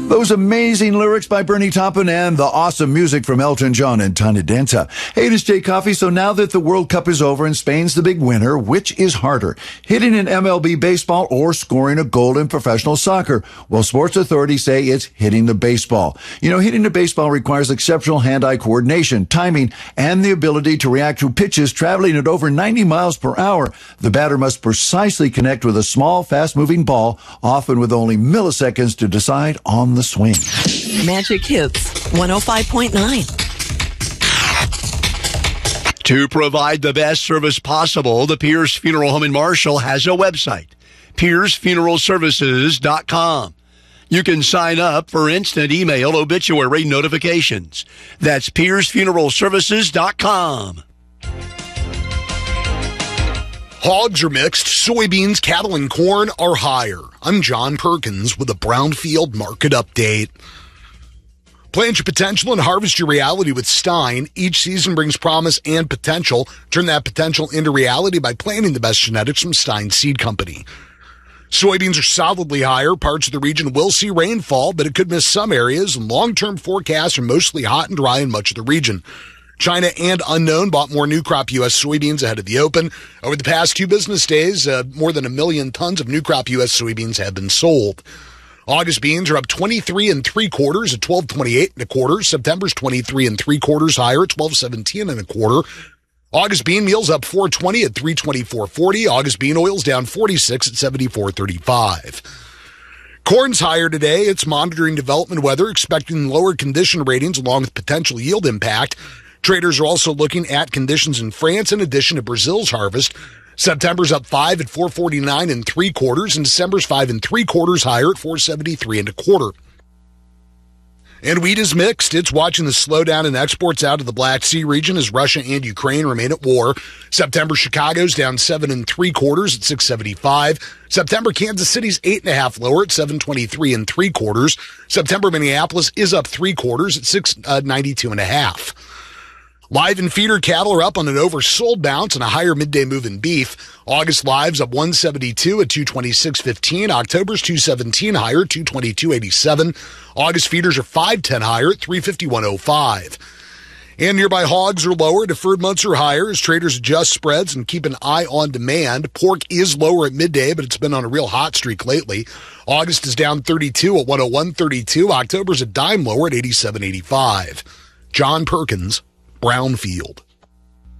Those amazing lyrics by Bernie Taupin and the awesome music from Elton John and Tana Denta. Hey, this is Jay Coffey. So now that the World Cup is over and Spain's the big winner, which is harder, hitting an MLB baseball or scoring a goal in professional soccer? Well, sports authorities say it's hitting the baseball. You know, hitting the baseball requires exceptional hand-eye coordination, timing, and the ability to react to pitches traveling at over 90 miles per hour. The batter must precisely connect with a small, fast-moving ball, often with only milliseconds to decide on the swing. Magic Hits 105.9. To provide the best service possible, the Pierce Funeral Home in Marshall has a website, piercefuneralservices.com. You can sign up for instant email obituary notifications. That's piercefuneralservices.com. Hogs are mixed, soybeans, cattle, and corn are higher. I'm John Perkins with a Brownfield Market Update. Plant your potential and harvest your reality with Stein. Each season brings promise and potential. Turn that potential into reality by planting the best genetics from Stein Seed Company. Soybeans are solidly higher. Parts of the region will see rainfall, but it could miss some areas, and long-term forecasts are mostly hot and dry in much of the region. China and Unknown bought more new crop U.S. soybeans ahead of the open. Over the past 2 business days, more than 1 million tons of new crop U.S. soybeans have been sold. August beans are up 23 3/4 at 12.28 1/4. September's 23 3/4 higher at 12.17 1/4. August bean meal's up 4.20 at 3.24.40. August bean oil's down 46 at 74.35. Corn's higher today. It's monitoring development weather, expecting lower condition ratings along with potential yield impact. Traders are also looking at conditions in France in addition to Brazil's harvest. September's up 5 at 4.49 3/4, and December's 5 3/4 higher at 4.73 1/4. And wheat is mixed. It's watching the slowdown in exports out of the Black Sea region as Russia and Ukraine remain at war. September Chicago's down 7 3/4 at 6.75. September Kansas City's 8.5 lower at 7.23 3/4. September Minneapolis is up 3/4 at 6.92 1/2. Live and feeder cattle are up on an oversold bounce and a higher midday move in beef. August live's up 172 at 226.15. October's 217 higher, 222.87. August feeders are 510 higher at 351.05. And nearby hogs are lower. Deferred months are higher as traders adjust spreads and keep an eye on demand. Pork is lower at midday, but it's been on a real hot streak lately. August is down 32 at 101.32. October's a dime lower at 87.85. John Perkins, Brownfield.